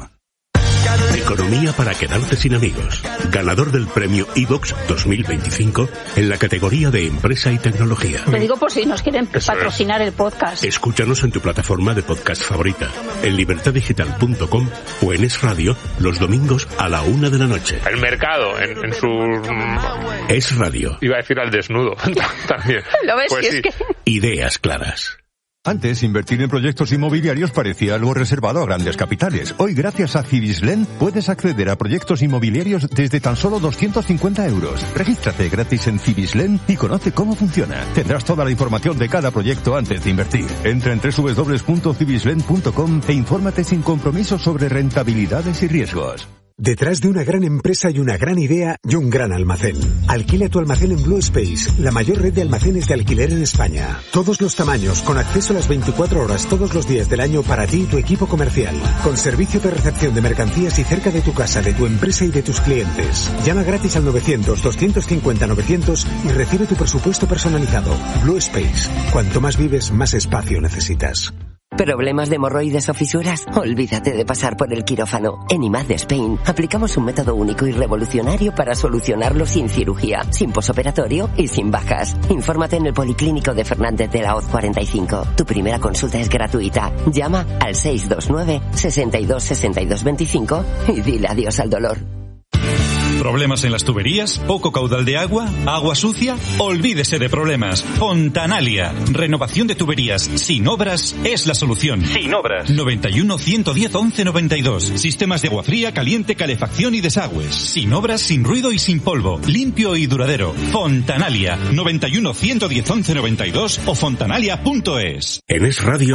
Economía para quedarte sin amigos. Ganador del premio iVox dos mil veinticinco en la categoría de empresa y tecnología. Lo digo por si nos quieren patrocinar el podcast. Escúchanos en tu plataforma de podcast favorita, en libertad digital punto com o en Es Radio los domingos a la una de la noche. El mercado en, en su... Es Radio. Iba a decir al desnudo también. ¿Lo ves? Pues sí. Es que... Ideas claras. Antes, invertir en proyectos inmobiliarios parecía algo reservado a grandes capitales. Hoy, gracias a Cibislen, puedes acceder a proyectos inmobiliarios desde tan solo doscientos cincuenta euros. Regístrate gratis en Cibislen y conoce cómo funciona. Tendrás toda la información de cada proyecto antes de invertir. Entra en doble u doble u doble u punto cibislen punto com e infórmate sin compromiso sobre rentabilidades y riesgos. Detrás de una gran empresa y una gran idea y un gran almacén. Alquila tu almacén en Blue Space, la mayor red de almacenes de alquiler en España. Todos los tamaños, con acceso a las veinticuatro horas todos los días del año para ti y tu equipo comercial. Con servicio de recepción de mercancías y cerca de tu casa, de tu empresa y de tus clientes. Llama gratis al novecientos, doscientos cincuenta, novecientos y recibe tu presupuesto personalizado. Blue Space. Cuanto más vives, más espacio necesitas. ¿Problemas de hemorroides o fisuras? Olvídate de pasar por el quirófano. En I M A D Spain aplicamos un método único y revolucionario para solucionarlo sin cirugía, sin posoperatorio y sin bajas. Infórmate en el Policlínico de Fernández de la Hoz cuarenta y cinco. Tu primera consulta es gratuita. Llama al seis dos nueve, sesenta y dos, sesenta y dos veinticinco y dile adiós al dolor. ¿Problemas en las tuberías? ¿Poco caudal de agua? ¿Agua sucia? Olvídese de problemas. Fontanalia. Renovación de tuberías sin obras es la solución. Sin obras. noventa y uno, ciento diez, once noventa y dos. Sistemas de agua fría, caliente, calefacción y desagües. Sin obras, sin ruido y sin polvo. Limpio y duradero. Fontanalia. noventa y uno, ciento diez, once noventa y dos o fontanalia punto es. En Es Radio,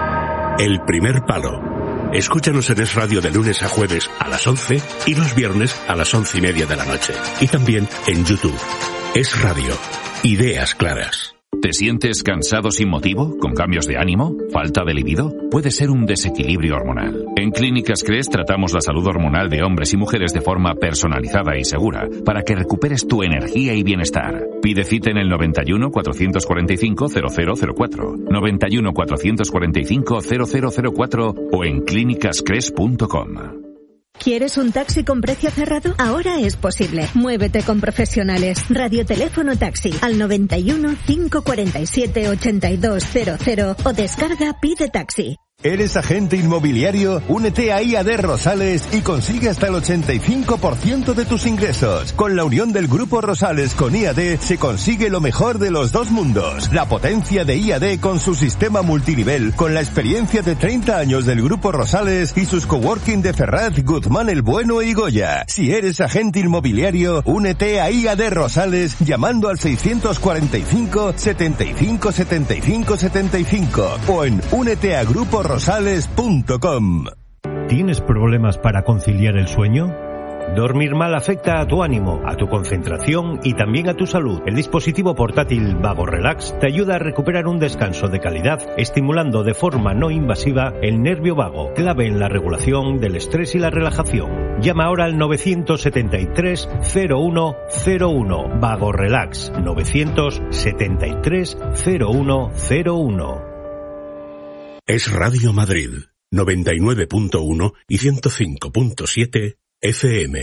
El Primer Palo. Escúchanos en Es Radio de lunes a jueves a las once y los viernes a las once y media de la noche. Y también en YouTube. Es Radio. Ideas claras. ¿Te sientes cansado sin motivo? ¿Con cambios de ánimo? ¿Falta de libido? Puede ser un desequilibrio hormonal. En Clínicas Cres tratamos la salud hormonal de hombres y mujeres de forma personalizada y segura para que recuperes tu energía y bienestar. Pide cita en el noventa y uno, cuatrocientos cuarenta y cinco, cero cero cero cuatro, noventa y uno, cuatrocientos cuarenta y cinco, cero cero cero cuatro o en clínicas cres punto com. ¿Quieres un taxi con precio cerrado? Ahora es posible. Muévete con profesionales. Radioteléfono taxi al noventa y uno, cinco cuarenta y siete, ochenta y dos cero cero o descarga Pide Taxi. ¿Eres agente inmobiliario? Únete a I A D Rosales y consigue hasta el ochenta y cinco por ciento de tus ingresos. Con la unión del Grupo Rosales con I A D se consigue lo mejor de los dos mundos. La potencia de I A D con su sistema multinivel, con la experiencia de treinta años del Grupo Rosales y sus coworking de Ferraz, Guzmán el Bueno y Goya. Si eres agente inmobiliario, únete a I A D Rosales llamando al seiscientos cuarenta y cinco, setenta y cinco, setenta y cinco, setenta y cinco o en únete a grupo rosales punto com. ¿Tienes problemas para conciliar el sueño? Dormir mal afecta a tu ánimo, a tu concentración y también a tu salud. El dispositivo portátil Vago Relax te ayuda a recuperar un descanso de calidad, estimulando de forma no invasiva el nervio vago, clave en la regulación del estrés y la relajación. Llama ahora al novecientos setenta y tres, cero uno cero uno. Vago Relax, novecientos setenta y tres, cero uno cero uno. Es Radio Madrid, noventa y nueve punto uno y ciento cinco punto siete F M.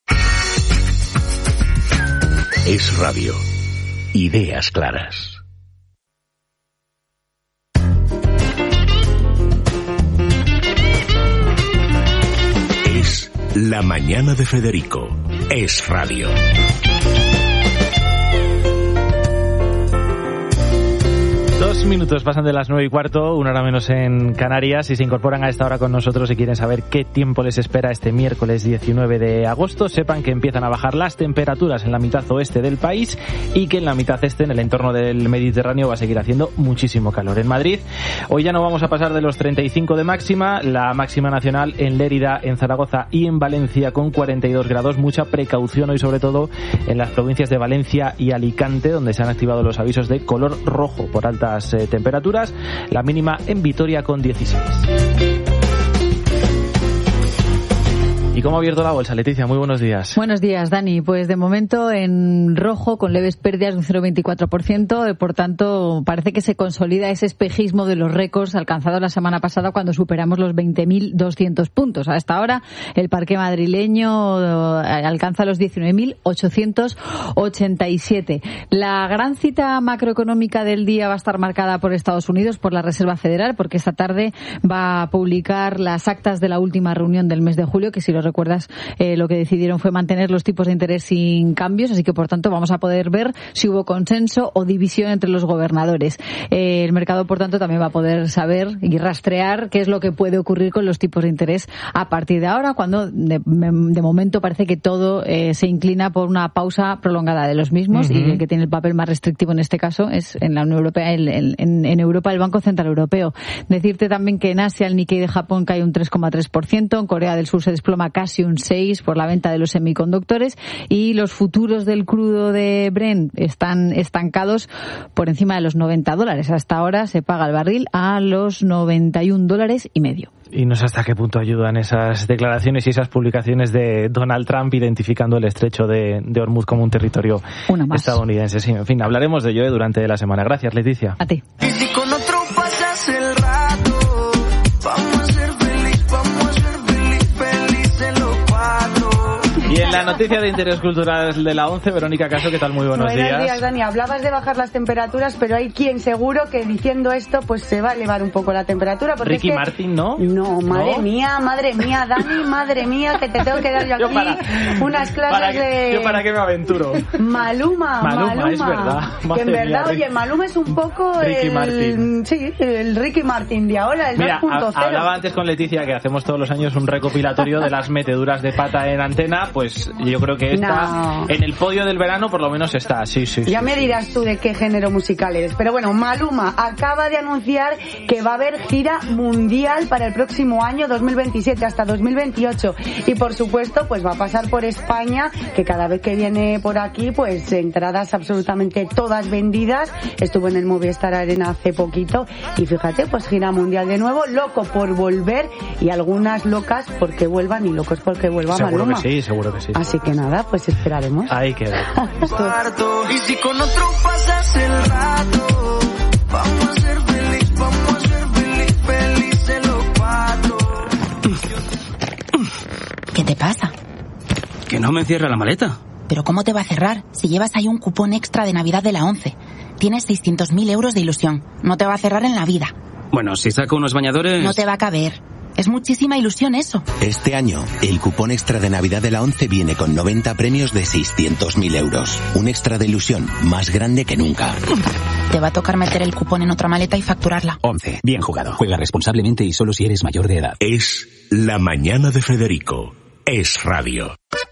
Es radio. Ideas claras. Es La Mañana de Federico. Es radio. Dos minutos pasan de las nueve y cuarto, una hora menos en Canarias, y se incorporan a esta hora con nosotros y quieren saber qué tiempo les espera este miércoles diecinueve de agosto. Sepan que empiezan a bajar las temperaturas en la mitad oeste del país y que en la mitad este, en el entorno del Mediterráneo, va a seguir haciendo muchísimo calor. En Madrid, hoy ya no vamos a pasar de los treinta y cinco de máxima, la máxima nacional en Lérida, en Zaragoza y en Valencia con cuarenta y dos grados. Mucha precaución hoy, sobre todo en las provincias de Valencia y Alicante, donde se han activado los avisos de color rojo por alta Eh, temperaturas, la mínima en Vitoria con dieciséis. ¿Y cómo ha abierto la bolsa, Leticia? Muy buenos días. Buenos días, Dani. Pues de momento en rojo, con leves pérdidas de un cero coma veinticuatro por ciento. Por tanto, parece que se consolida ese espejismo de los récords alcanzados la semana pasada cuando superamos los veinte mil doscientos puntos. Hasta ahora, el parque madrileño alcanza los diecinueve mil ochocientos ochenta y siete. La gran cita macroeconómica del día va a estar marcada por Estados Unidos, por la Reserva Federal, porque esta tarde va a publicar las actas de la última reunión del mes de julio, que si lo recuerdas, eh, lo que decidieron fue mantener los tipos de interés sin cambios, así que por tanto vamos a poder ver si hubo consenso o división entre los gobernadores. Eh, el mercado, por tanto, también va a poder saber y rastrear qué es lo que puede ocurrir con los tipos de interés a partir de ahora, cuando de, de momento parece que todo eh, se inclina por una pausa prolongada de los mismos. Uh-huh. Y el que tiene el papel más restrictivo en este caso es en la Unión Europea, el, el, en, en Europa, el Banco Central Europeo. Decirte también que en Asia el Nikkei de Japón cae un tres coma tres por ciento, en Corea del Sur se desploma casi un seis por ciento por la venta de los semiconductores, y los futuros del crudo de Brent están estancados por encima de los noventa dólares. Hasta ahora se paga el barril a los noventa y un dólares y medio. Y no sé hasta qué punto ayudan esas declaraciones y esas publicaciones de Donald Trump identificando el estrecho de, de Hormuz como un territorio estadounidense. Sí, en fin, hablaremos de ello eh, durante la semana. Gracias, Leticia. A ti. Y si con otro pasas el rato, vamos a ser feliz, vamos a ser feliz, felices los cuatro. Y en la noticia de interés cultural de la once, Verónica Caso, ¿qué tal? Muy buenos, buenos días. días. días, Dani. Hablabas de bajar las temperaturas, pero hay quien seguro que diciendo esto pues se va a elevar un poco la temperatura. Porque Ricky es que... Martin, ¿no? No, madre ¿No? mía, madre mía, Dani, madre mía, que te tengo que dar yo aquí yo para, unas clases para que, de... Yo para qué me aventuro. Maluma, Maluma, Maluma. es verdad. Que en verdad, mía, oye, Maluma es un poco Ricky el... Martin. Sí, el Ricky Martin de ahora, el Mira, dos punto cero. Hablaba antes con Leticia que hacemos todos los años un recopilatorio de las meteduras de pata en antena, pues yo creo que esta no. en el podio del verano por lo menos está, sí, sí. Ya sí, me sí. dirás tú de qué género musical eres. Pero bueno, Maluma acaba de anunciar que va a haber gira mundial para el próximo año dos mil veintisiete hasta dos mil veintiocho. Y por supuesto, pues va a pasar por España, que cada vez que viene por aquí, pues entradas absolutamente todas vendidas. Estuvo en el Movistar Arena hace poquito y fíjate, pues gira mundial de nuevo, loco por volver y algunas locas porque vuelvan y locos porque vuelva seguro Maluma. Que sí, seguro que sí. Así que nada, pues esperaremos. Ahí queda. Y si con otro pasas el rato, vamos a ser feliz, vamos a ser feliz, felices los cuatro. ¿Qué te pasa? Que no me cierra la maleta. ¿Pero cómo te va a cerrar si llevas ahí un cupón extra de Navidad de la once? Tienes seiscientos mil euros de ilusión. No te va a cerrar en la vida. Bueno, si saco unos bañadores... No te va a caber. Es muchísima ilusión eso. Este año, el cupón extra de Navidad de la ONCE viene con noventa premios de seiscientos mil euros. Un extra de ilusión más grande que nunca. Te va a tocar meter el cupón en otra maleta y facturarla. ONCE. Bien jugado. Juega responsablemente y solo si eres mayor de edad. Es La Mañana de Federico. Es Radio.